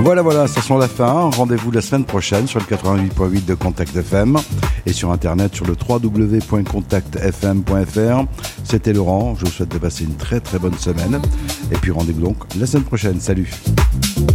Voilà, ça sent la fin. Rendez-vous la semaine prochaine sur le 88.8 de Contact FM et sur internet sur le www.contactfm.fr. C'était Laurent, je vous souhaite de passer une très très bonne semaine et puis rendez-vous donc la semaine prochaine. Salut.